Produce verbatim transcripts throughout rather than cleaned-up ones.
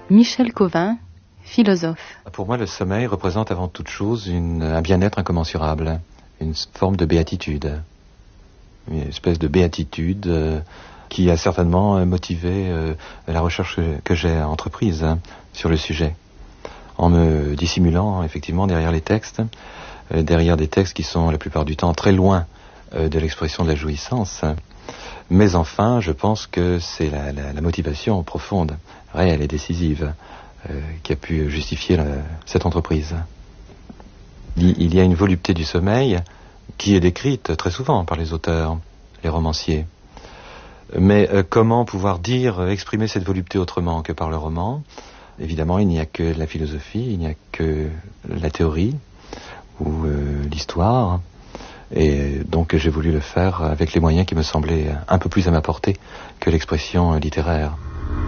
Michel Covin, philosophe. Pour moi, le sommeil représente avant toute chose une, un bien-être incommensurable, une forme de béatitude, une espèce de béatitude euh, qui a certainement motivé euh, la recherche que, que j'ai entreprise hein, sur le sujet, en me dissimulant effectivement derrière les textes, euh, derrière des textes qui sont la plupart du temps très loin euh, de l'expression de la jouissance. Mais enfin, je pense que c'est la, la, la motivation profonde, réelle et décisive euh, qui a pu justifier la, cette entreprise. Il, il y a une volupté du sommeil qui est décrite très souvent par les auteurs, les romanciers. Mais euh, comment pouvoir dire, euh, exprimer cette volupté autrement que par le roman ? Évidemment, il n'y a que la philosophie, il n'y a que la théorie ou euh, l'histoire. Et donc j'ai voulu le faire avec les moyens qui me semblaient un peu plus à ma portée que l'expression littéraire.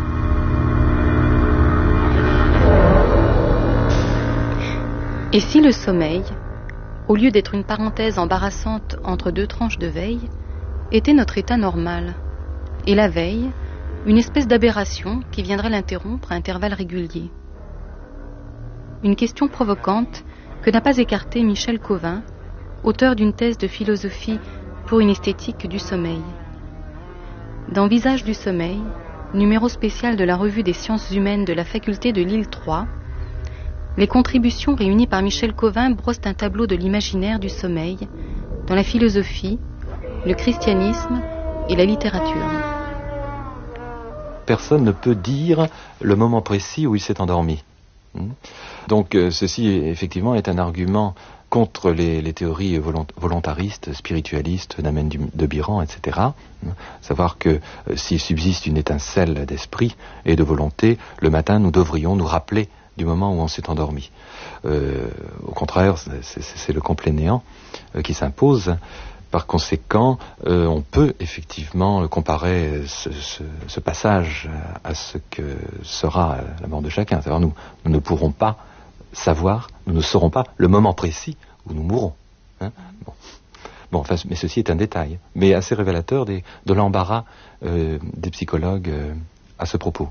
Et si le sommeil, au lieu d'être une parenthèse embarrassante entre deux tranches de veille, était notre état normal, et la veille, une espèce d'aberration qui viendrait l'interrompre à intervalles réguliers? Une question provocante que n'a pas écartée Michel Covin, auteur d'une thèse de philosophie pour une esthétique du sommeil. Dans Visage du sommeil, numéro spécial de la revue des sciences humaines de la faculté de Lille trois, les contributions réunies par Michel Covin brossent un tableau de l'imaginaire du sommeil dans la philosophie, le christianisme et la littérature. Personne ne peut dire le moment précis où il s'est endormi. Donc euh, ceci effectivement est un argument contre les, les théories volontaristes, spiritualistes d'Amen de Biran, et cetera. Savoir que euh, s'il subsiste une étincelle d'esprit et de volonté, le matin nous devrions nous rappeler du moment où on s'est endormi. Euh, au contraire, c'est, c'est, c'est le complet néant euh, qui s'impose. Par conséquent, euh, on peut effectivement comparer ce, ce, ce passage à ce que sera la mort de chacun. C'est-à-dire nous, nous ne pourrons pas savoir, nous ne saurons pas le moment précis où nous mourrons. Hein bon. Bon, enfin, mais ceci est un détail, mais assez révélateur des, de l'embarras euh, des psychologues euh, à ce propos.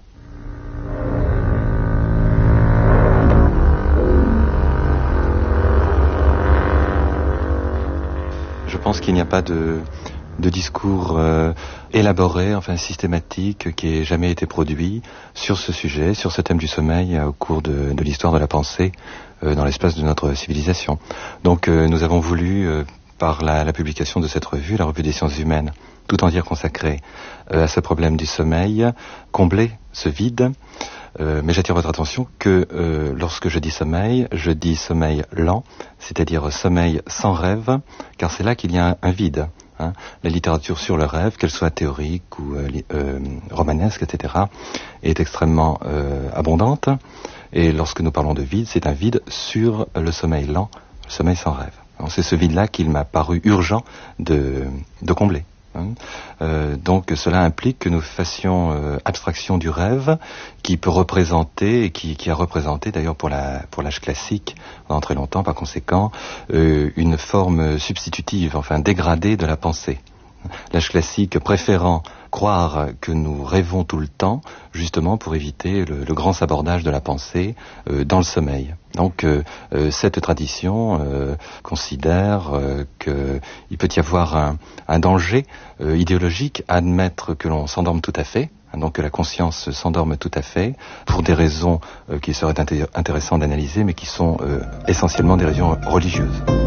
Je pense qu'il n'y a pas de, de discours euh, élaboré, enfin systématique, qui ait jamais été produit sur ce sujet, sur ce thème du sommeil au cours de, de l'histoire de la pensée euh, dans l'espace de notre civilisation. Donc euh, nous avons voulu, euh, par la, la publication de cette revue, la revue des sciences humaines, tout entière consacrée euh, à ce problème du sommeil, combler ce vide. Euh, mais j'attire votre attention que euh, lorsque je dis sommeil, je dis sommeil lent, c'est-à-dire sommeil sans rêve, car c'est là qu'il y a un, un vide. Hein. La littérature sur le rêve, qu'elle soit théorique ou euh, euh, romanesque, et cetera, est extrêmement euh, abondante. Et lorsque nous parlons de vide, c'est un vide sur le sommeil lent, le sommeil sans rêve. Donc, c'est ce vide-là qu'il m'a paru urgent de, de combler. Euh, donc cela implique que nous fassions euh, abstraction du rêve qui peut représenter et qui, qui a représenté d'ailleurs pour la pour l'âge classique pendant très longtemps par conséquent euh, une forme substitutive, enfin dégradée de la pensée. L'âge classique préférant croire que nous rêvons tout le temps, justement pour éviter le, le grand sabordage de la pensée euh, dans le sommeil. Donc euh, euh, cette tradition euh, considère euh, qu'il peut y avoir un, un danger euh, idéologique à admettre que l'on s'endorme tout à fait, hein, donc que la conscience s'endorme tout à fait, pour des raisons euh, qui seraient inté- intéressantes d'analyser, mais qui sont euh, essentiellement des raisons religieuses.